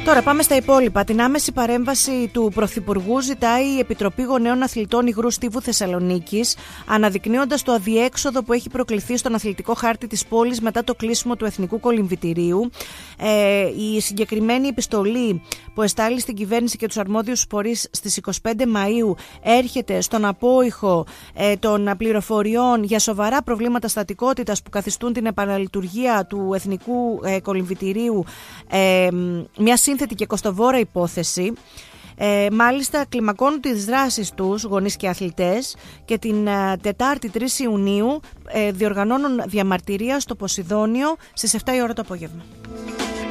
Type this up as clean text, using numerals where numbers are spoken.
Τώρα πάμε στα υπόλοιπα. Την άμεση παρέμβαση του Πρωθυπουργού ζητάει η Επιτροπή Γονέων Αθλητών Υγρού Στίβου Θεσσαλονίκης, αναδεικνύοντας το αδιέξοδο που έχει προκληθεί στον αθλητικό χάρτη της πόλης μετά το κλείσιμο του Εθνικού Κολυμβητηρίου. Η συγκεκριμένη επιστολή που εστάλει στην κυβέρνηση και τους αρμόδιους φορείς στις 25 Μαΐου έρχεται στον απόϊχο των πληροφοριών για σοβαρά προβλήματα στατικότητας που καθιστούν την επαναλειτουργία του Εθνικού Κολυμβητηρίου μια σύνθετη και κοστοβόρα υπόθεση. Μάλιστα κλιμακώνουν τις δράσεις τους γονείς και αθλητές και την Τετάρτη 3 Ιουνίου διοργανώνουν διαμαρτυρία στο Ποσειδόνιο στις 7 η ώρα το απόγευμα.